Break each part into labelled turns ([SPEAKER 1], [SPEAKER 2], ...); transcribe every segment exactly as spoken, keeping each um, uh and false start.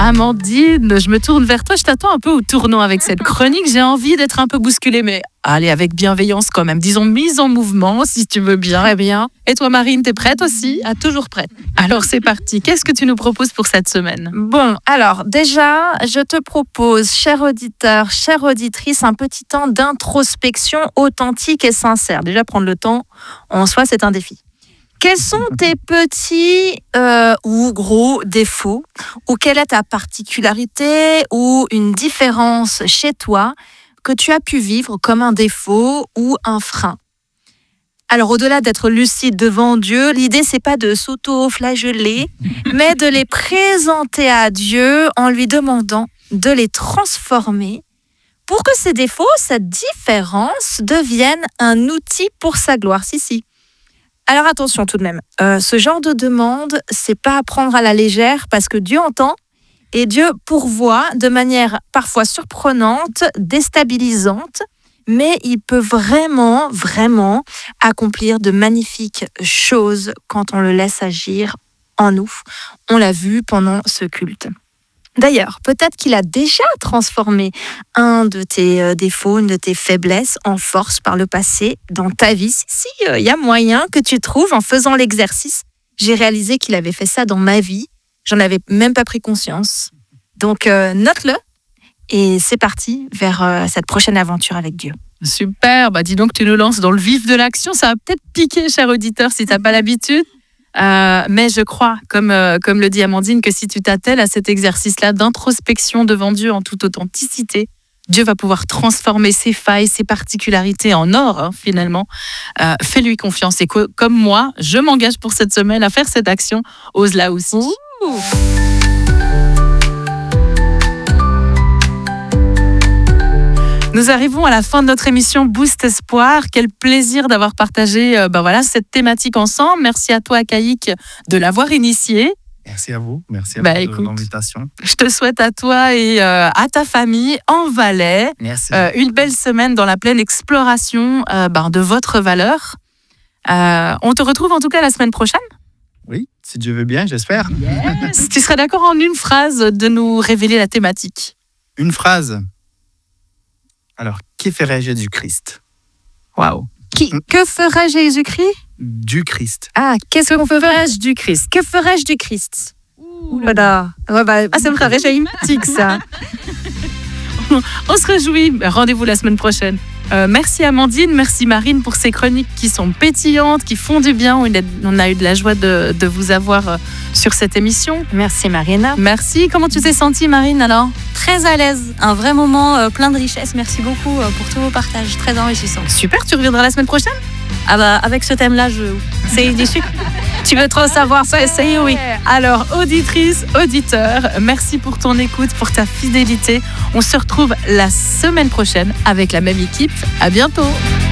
[SPEAKER 1] Amandine, je me tourne vers toi. Je t'attends un peu au tournant avec cette chronique. J'ai envie d'être un peu bousculée, mais allez, avec bienveillance quand même. Disons mise en mouvement, si tu veux bien.
[SPEAKER 2] Très bien.
[SPEAKER 1] Et toi, Marine, t'es prête aussi ?
[SPEAKER 2] Ah, toujours prête.
[SPEAKER 1] Alors, c'est parti. Qu'est-ce que tu nous proposes pour cette semaine ?
[SPEAKER 2] Bon, alors déjà, je te propose, cher auditeur, chère auditrice, un petit temps d'introspection authentique et sincère. Déjà, prendre le temps, en soi, c'est un défi. Quels sont tes petits euh, ou gros défauts, ou quelle est ta particularité ou une différence chez toi que tu as pu vivre comme un défaut ou un frein ? Alors, au-delà d'être lucide devant Dieu, l'idée, c'est pas de s'auto-flageller, mais de les présenter à Dieu en lui demandant de les transformer pour que ces défauts, cette différence, deviennent un outil pour sa gloire. Si, si. Alors attention tout de même, euh, ce genre de demande, c'est pas à prendre à la légère parce que Dieu entend et Dieu pourvoit de manière parfois surprenante, déstabilisante, mais il peut vraiment, vraiment accomplir de magnifiques choses quand on le laisse agir en nous. On l'a vu pendant ce culte. D'ailleurs, peut-être qu'il a déjà transformé un de tes euh, défauts, une de tes faiblesses en force par le passé dans ta vie. Si, si, il euh, y a moyen que tu trouves en faisant l'exercice. J'ai réalisé qu'il avait fait ça dans ma vie. J'en avais même pas pris conscience. Donc, euh, note-le et c'est parti vers euh, cette prochaine aventure avec Dieu.
[SPEAKER 1] Super, bah dis donc tu nous lances dans le vif de l'action. Ça va peut-être piquer, cher auditeur, si tu n'as pas l'habitude. Euh, mais je crois, comme, euh, comme le dit Amandine, que si tu t'attelles à cet exercice-là d'introspection devant Dieu en toute authenticité, Dieu va pouvoir transformer ses failles, ses particularités en or, hein, finalement. Euh, fais-lui confiance. Et que, comme moi, je m'engage pour cette semaine à faire cette action. Ose-la aussi. Ouh. Nous arrivons à la fin de notre émission Boost Espoir. Quel plaisir d'avoir partagé euh, ben voilà, cette thématique ensemble. Merci à toi, Caïque, de l'avoir initiée.
[SPEAKER 3] Merci à vous. Merci à
[SPEAKER 1] bah,
[SPEAKER 3] vous
[SPEAKER 1] écoute,
[SPEAKER 3] de l'invitation.
[SPEAKER 1] Je te souhaite à toi et euh, à ta famille en Valais euh, une belle semaine dans la pleine exploration euh, ben, de votre valeur. Euh, on te retrouve en tout cas la semaine prochaine.
[SPEAKER 3] Oui, si Dieu veut bien, j'espère.
[SPEAKER 1] Yes. Tu serais d'accord en une phrase de nous révéler la thématique ?
[SPEAKER 3] Une phrase. Alors, que ferait Jésus-Christ ?
[SPEAKER 1] Waouh.
[SPEAKER 2] Qui, que ferait Jésus-Christ ?
[SPEAKER 3] Du Christ.
[SPEAKER 2] Ah, qu'est-ce qu'on ferait-je du Christ ? Que ferais-je du Christ ? Ouh là là. Ouais, bah, ah, ça me ferait énigmatique, ça.
[SPEAKER 1] On se réjouit. Rendez-vous la semaine prochaine. Euh, merci Amandine, merci Marine pour ces chroniques qui sont pétillantes, qui font du bien. On a eu de la joie de, de vous avoir euh, sur cette émission.
[SPEAKER 2] Merci Marina.
[SPEAKER 1] Merci. Comment tu t'es sentie, Marine, alors ?
[SPEAKER 4] Très à l'aise. Un vrai moment euh, plein de richesse. Merci beaucoup euh, pour tous vos partages. Très enrichissant.
[SPEAKER 1] Super. Tu reviendras la semaine prochaine ?
[SPEAKER 4] Ah bah, avec ce thème-là, je... c'est déçu. Tu veux trop savoir ça, essaye, oui.
[SPEAKER 1] Alors, auditrice, auditeur, merci pour ton écoute, pour ta fidélité. On se retrouve la semaine prochaine avec la même équipe. À bientôt.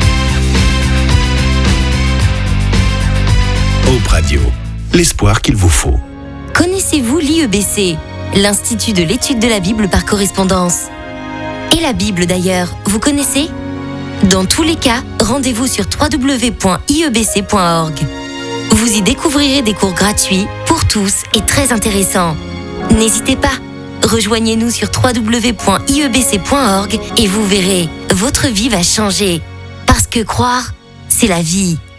[SPEAKER 5] Hope Radio, l'espoir qu'il vous faut.
[SPEAKER 6] Connaissez-vous l'I E B C, l'Institut de l'étude de la Bible par correspondance ? Et la Bible d'ailleurs, vous connaissez ? Dans tous les cas, rendez-vous sur w w w point i e b c point org. Vous y découvrirez des cours gratuits pour tous et très intéressants. N'hésitez pas, rejoignez-nous sur w w w point i e b c point org et vous verrez, votre vie va changer. Parce que croire, c'est la vie.